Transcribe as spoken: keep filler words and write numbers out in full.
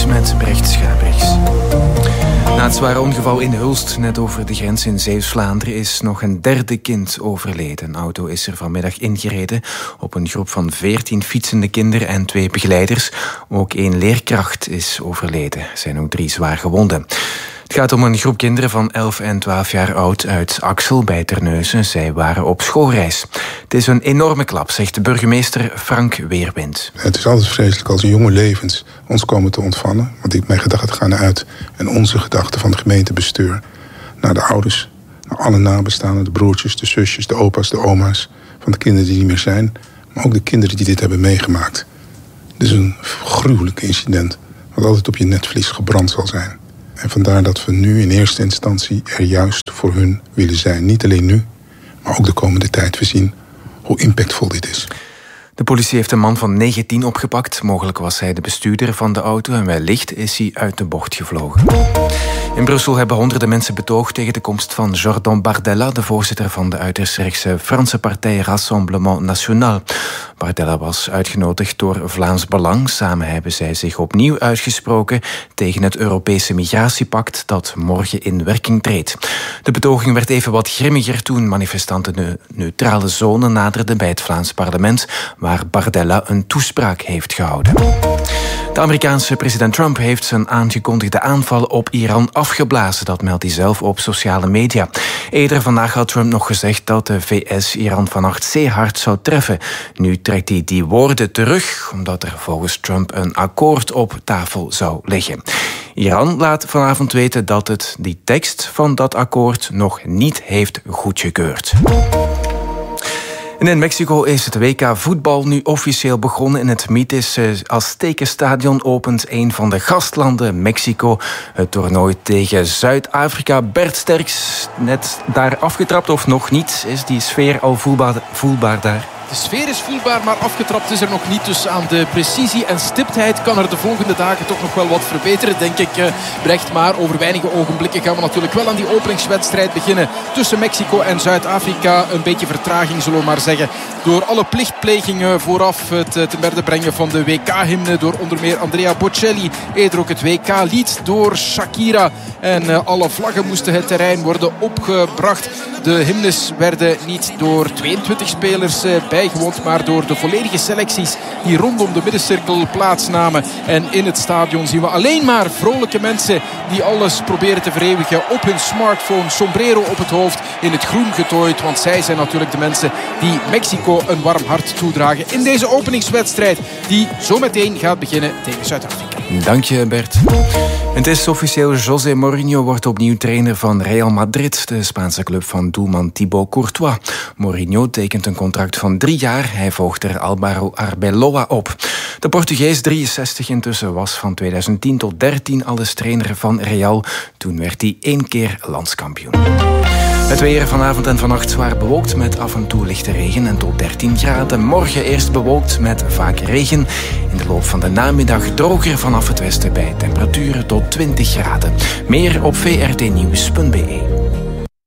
Nieuws met Brecht Schabriks. Na het zware ongeval in Hulst, net over de grens in Zeeuws-Vlaanderen, is nog een derde kind overleden. Een auto is er vanmiddag ingereden op een groep van veertien fietsende kinderen en twee begeleiders. Ook één leerkracht is overleden. Er zijn ook drie zwaar gewonden. Het gaat om een groep kinderen van elf en twaalf jaar oud uit Axel bij Terneuzen. Zij waren op schoolreis. Het is een enorme klap, zegt de burgemeester Frank Weerwind. Het is altijd vreselijk als jonge levens ons komen te ontvallen. Want mijn gedachten gaan uit en onze gedachten van het gemeentebestuur naar de ouders, naar alle nabestaanden, de broertjes, de zusjes, de opa's, de oma's van de kinderen die niet meer zijn. Maar ook de kinderen die dit hebben meegemaakt. Het is een gruwelijk incident wat altijd op je netvlies gebrand zal zijn. En vandaar dat we nu in eerste instantie er juist voor hun willen zijn. Niet alleen nu, maar ook de komende tijd. We zien hoe impactvol dit is. De politie heeft een man van negentien opgepakt. Mogelijk was hij de bestuurder van de auto en wellicht is hij uit de bocht gevlogen. In Brussel hebben honderden mensen betoogd tegen de komst van Jordan Bardella, de voorzitter van de uiterst rechtse Franse partij Rassemblement National. Bardella was uitgenodigd door Vlaams Belang. Samen hebben zij zich opnieuw uitgesproken tegen het Europese migratiepact dat morgen in werking treedt. De betoging werd even wat grimmiger toen manifestanten de neutrale zone naderden bij het Vlaams parlement, waar Bardella een toespraak heeft gehouden. De Amerikaanse president Trump heeft zijn aangekondigde aanval op Iran afgeblazen. Dat meldt hij zelf op sociale media. Eerder vandaag had Trump nog gezegd dat de V S Iran vannacht zeer hard zou treffen. Nu trekt hij die woorden terug, omdat er volgens Trump een akkoord op tafel zou liggen. Iran laat vanavond weten dat het die tekst van dat akkoord nog niet heeft goedgekeurd. En in Mexico is het W K voetbal nu officieel begonnen. In het Mitis Aztekenstadion opent een van de gastlanden, Mexico, het toernooi tegen Zuid-Afrika. Bert Sterks, net daar afgetrapt of nog niet? Is die sfeer al voelbaar, voelbaar daar? De sfeer is voelbaar, maar afgetrapt is er nog niet. Dus aan de precisie en stiptheid kan er de volgende dagen toch nog wel wat verbeteren, denk ik, uh, Brecht. Maar over weinige ogenblikken gaan we natuurlijk wel aan die openingswedstrijd beginnen tussen Mexico en Zuid-Afrika. Een beetje vertraging, zullen we maar zeggen, door alle plichtplegingen vooraf het te berde brengen van de W K-hymne door onder meer Andrea Bocelli. Eerder ook het W K-lied door Shakira. En uh, alle vlaggen moesten het terrein worden opgebracht. De hymnes werden niet door tweeëntwintig spelers uh, bijgewoond, maar door de volledige selecties die rondom de middencirkel plaatsnamen. En in het stadion zien we alleen maar vrolijke mensen die alles proberen te vereeuwigen op hun smartphone, sombrero op het hoofd, in het groen getooid. Want zij zijn natuurlijk de mensen die Mexico een warm hart toedragen in deze openingswedstrijd die zometeen gaat beginnen tegen Zuid-Afrika. Dank je, Bert. Het is officieel, José Mourinho wordt opnieuw trainer van Real Madrid, de Spaanse club van doelman Thibaut Courtois. Mourinho tekent een contract van drie jaar. Hij volgt er Álvaro Arbeloa op. De Portugees, drieënzestig intussen, was van tweeduizend tien tot dertien alles trainer van Real. Toen werd hij één keer landskampioen. Het weer vanavond en vannacht zwaar bewolkt met af en toe lichte regen en tot dertien graden. Morgen eerst bewolkt met vaak regen. In de loop van de namiddag droger vanaf het westen bij temperaturen tot twintig graden. Meer op v r t nieuws punt b e.